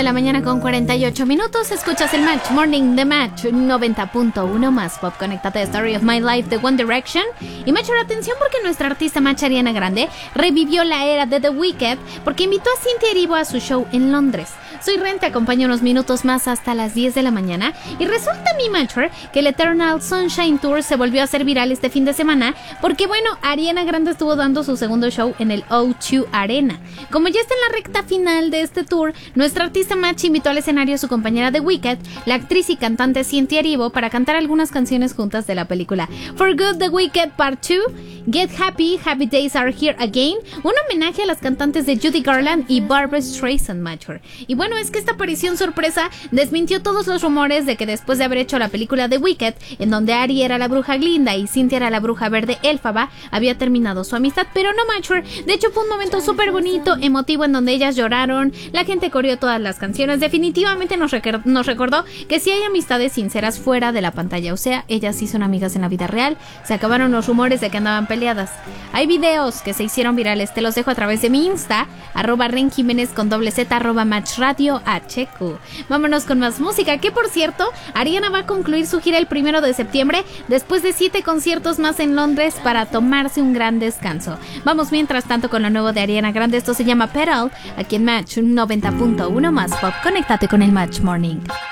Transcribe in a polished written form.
la mañana con 48 minutos. Escuchas el Match Morning de Match 90.1 más pop. Conéctate a Story of My Life de One Direction. Y Match, atención porque nuestra artista Match Ariana Grande revivió la era de The Weeknd porque invitó a Cynthia Erivo a su show en Londres. Soy Ren, te acompaño unos minutos más hasta las 10 de la mañana. Y resulta, mi Matcher, que el Eternal Sunshine Tour se volvió a hacer viral este fin de semana porque, bueno, Ariana Grande estuvo dando su segundo show en el O2 Arena. Como ya está en la recta final de este tour, nuestra artista Match invitó al escenario a su compañera The Weeknd, la actriz y cantante Cynthia Erivo, para cantar algunas canciones juntas de la película For Good, The Weeknd Part 2, Get Happy, Happy Days Are Here Again, un homenaje a las cantantes de Judy Garland y Barbra Streisand, Matcher. Y bueno, es que esta aparición sorpresa desmintió todos los rumores de que después de haber hecho la película The Wicked, en donde Ari era la bruja Glinda y Cynthia era la bruja verde Elphaba, había terminado su amistad, pero no, Matcher. De hecho, fue un momento súper bonito, emotivo, en donde ellas lloraron, la gente coreó todas las canciones. Definitivamente nos recordó que sí hay amistades sinceras fuera de la pantalla, o sea, ellas sí son amigas en la vida real. Se acabaron los rumores de que andaban peleadas. Hay videos que se hicieron virales, te los dejo a través de mi Insta, @RenJiménez con doble Z, @MatchRadioHQ. Vámonos con más música, que por cierto, Ariana va a concluir su gira el 1 de septiembre, después de 7 conciertos más en Londres para tomarse un gran descanso. Vamos mientras tanto con lo nuevo de Ariana Grande, esto se llama Petal, aquí en Match 90.1 más pop. Conéctate con el Match Morning.